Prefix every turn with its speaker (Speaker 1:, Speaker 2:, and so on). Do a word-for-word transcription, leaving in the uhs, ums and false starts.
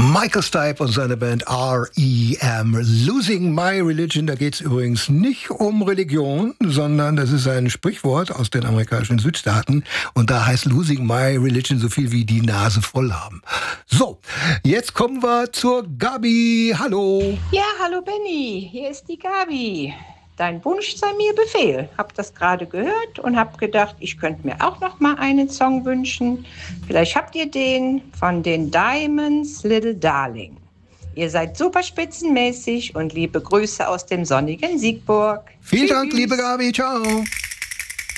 Speaker 1: Michael Stipe und seine Band R E M, Losing My Religion. Da geht es übrigens nicht um Religion, sondern das ist ein Sprichwort aus den amerikanischen Südstaaten. Und da heißt Losing My Religion so viel wie die Nase voll haben. So, jetzt kommen wir zur Gabi. Hallo.
Speaker 2: Ja, hallo Benny, hier ist die Gabi. Dein Wunsch sei mir Befehl. Hab das gerade gehört und hab gedacht, ich könnte mir auch noch mal einen Song wünschen. Vielleicht habt ihr den von den Diamonds, Little Darling. Ihr seid super spitzenmäßig und liebe Grüße aus dem sonnigen Siegburg.
Speaker 1: Vielen
Speaker 2: Tschüss.
Speaker 1: Dank, liebe Gabi. Ciao.